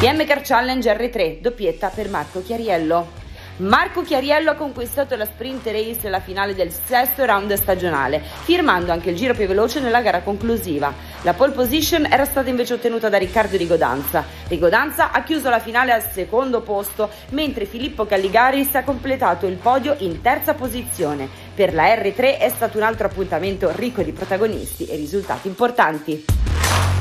PM Car Challenge R3, doppietta per Marco Chiariello. Marco Chiariello ha conquistato la sprint race e la finale del sesto round stagionale, firmando anche il giro più veloce nella gara conclusiva. La pole position era stata invece ottenuta da Riccardo Rigodanza. Rigodanza ha chiuso la finale al secondo posto, mentre Filippo Calligaris ha completato il podio in terza posizione. Per la R3 è stato un altro appuntamento ricco di protagonisti e risultati importanti.